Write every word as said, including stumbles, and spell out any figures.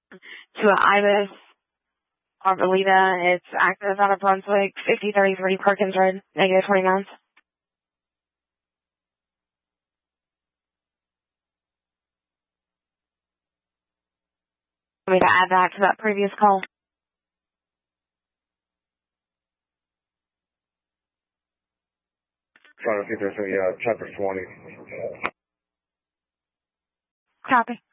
to Ibis, Arbolita. It's active out of Brunswick, fifty thirty-three Perkins Road, negative twenty-nine. Want me to add that to that previous call? Trying to see if there's any uh, chapter twenty. Copy.